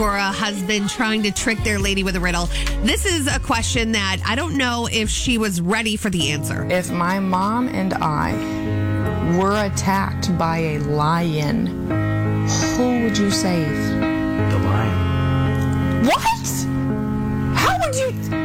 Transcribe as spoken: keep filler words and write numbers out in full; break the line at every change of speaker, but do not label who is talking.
Or a husband trying to trick their lady with a riddle. This is a question that I don't know if she was ready for the answer.
If my mom and I were attacked by a lion, who would you save?
The lion.
What? How would you...